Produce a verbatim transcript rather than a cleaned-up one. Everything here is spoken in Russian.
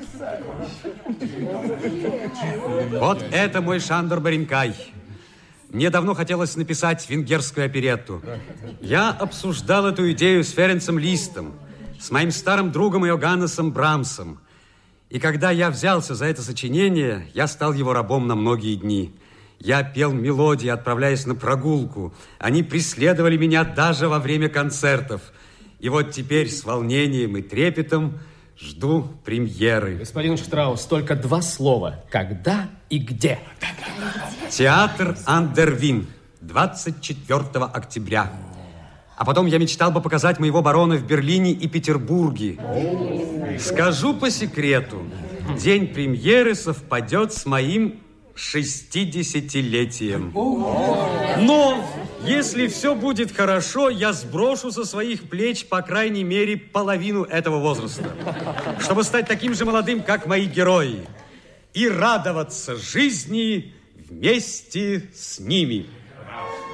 Вот это мой Шандор Баренкай. Мне давно хотелось написать венгерскую оперетту. Я обсуждал эту идею с Ференцем Листом, с моим старым другом Йоганнесом Брамсом. И когда я взялся за это сочинение, я стал его рабом на многие дни. Я пел мелодии, отправляясь на прогулку. Они преследовали меня даже во время концертов. И вот теперь с волнением и трепетом жду премьеры. Господин Штраус, только два слова. Когда и где? Театр Андервин, двадцать четвёртого октября. А потом я мечтал бы показать моего барона в Берлине и Петербурге. Скажу по секрету, день премьеры совпадет с моим шестидесятилетием. Но если все будет хорошо, я сброшу со своих плеч, по крайней мере, половину этого возраста, чтобы стать таким же молодым, как мои герои, и радоваться жизни вместе с ними.